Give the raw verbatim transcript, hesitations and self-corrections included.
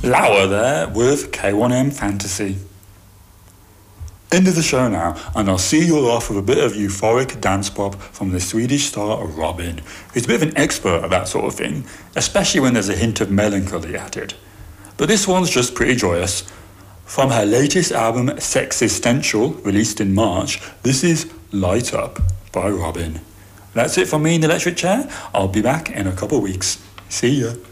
Lauer there with K one M Fantasy. End of the show now, and I'll see you all off with a bit of euphoric dance pop from the Swedish star Robin, who's a bit of an expert at that sort of thing, especially when there's a hint of melancholy added. But this one's just pretty joyous. From her latest album Sexistential, released in March, this is Light Up by Robin. That's it from me in the electric chair. I'll be back in a couple of weeks. See ya.